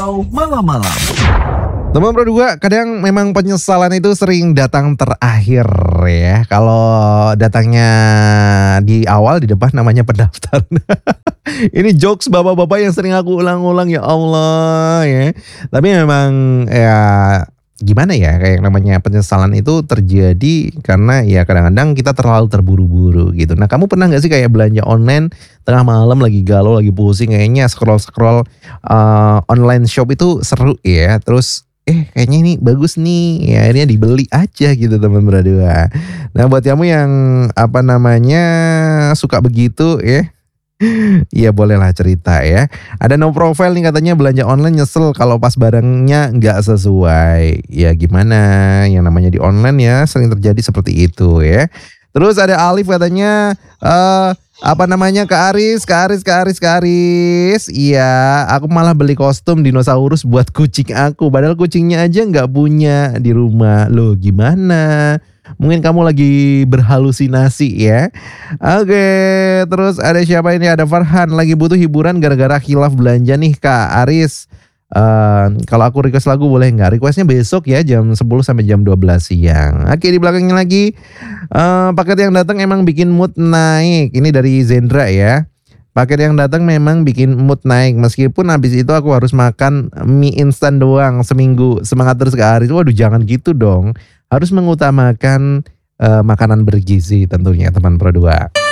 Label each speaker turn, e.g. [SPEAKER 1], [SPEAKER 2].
[SPEAKER 1] Malam-malam.
[SPEAKER 2] Teman berdua, kadang memang penyesalan itu sering datang terakhir ya. Kalau datangnya di awal, di depan namanya pendaftar. Ini jokes bapak-bapak yang sering aku ulang-ulang, ya Allah ya. Tapi memang ya gimana ya, kayak namanya penyesalan itu terjadi karena ya kadang-kadang kita terlalu terburu-buru gitu. Nah, kamu pernah nggak sih kayak belanja online tengah malam lagi galau, lagi pusing, kayaknya scroll-scroll online shop itu seru ya. Terus kayaknya ini bagus nih, ya akhirnya dibeli aja gitu teman berdua. Nah, buat kamu yang apa namanya suka begitu ya, iya bolehlah cerita ya. Ada no profile nih katanya belanja online nyesel kalau pas barangnya nggak sesuai. Ya gimana, yang namanya di online ya sering terjadi seperti itu ya. Terus ada Alif katanya apa namanya Kak Aris. Iya, aku malah beli kostum dinosaurus buat kucing aku. Padahal kucingnya aja nggak punya di rumah. Loh gimana? Mungkin kamu lagi berhalusinasi ya. Oke, terus ada siapa ini? Ada Farhan lagi butuh hiburan gara-gara khilaf belanja nih Kak Aris. Kalau aku request lagu boleh nggak? Requestnya besok ya jam 10 sampai jam 12 siang. Oke, di belakangnya lagi paket yang datang emang bikin mood naik. Ini dari Zendra ya. Paket yang datang memang bikin mood naik. Meskipun habis itu aku harus makan mie instan doang seminggu. Semangat terus Kak Aris. Waduh jangan gitu dong. Harus mengutamakan makanan bergizi tentunya teman berdua.